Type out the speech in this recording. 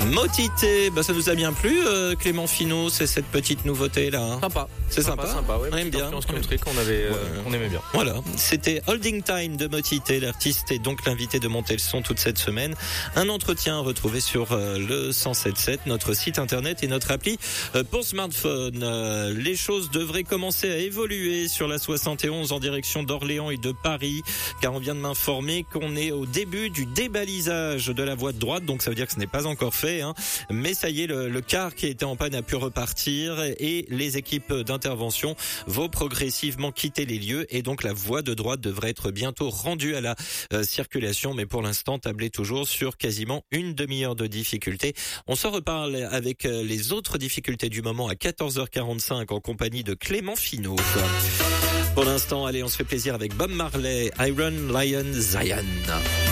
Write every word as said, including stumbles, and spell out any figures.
Motité, bah ça nous a bien plu, euh, Clément Finot, c'est cette petite nouveauté là. Sympa. C'est sympa. Sympa, sympa ouais, on aime bien. Country qu'on avait, euh, ouais. on aimait bien. Voilà, c'était Holding Time de Motité, l'artiste est donc l'invité de Monter le son toute cette semaine. Un entretien retrouvé sur euh, le cent sept sept, notre site internet et notre appli euh, pour smartphone. Euh, les choses devraient commencer à évoluer sur la soixante et onze en direction d'Orléans et de Paris, car on vient de m'informer qu'on est au début du débalisage de la voie de droite, donc ça veut dire que ce n'est pas encore fait, hein. Mais ça y est, le, le car qui était en panne a pu repartir et les équipes d'intervention vont progressivement quitter les lieux et donc la voie de droite devrait être bientôt rendue à la euh, circulation, mais pour l'instant tablez toujours sur quasiment une demi-heure de difficulté. On s'en reparle avec euh, les autres difficultés du moment à quatorze heures quarante-cinq en compagnie de Clément Finot. Pour l'instant, allez, on se fait plaisir avec Bob Marley, Iron Lion Zion.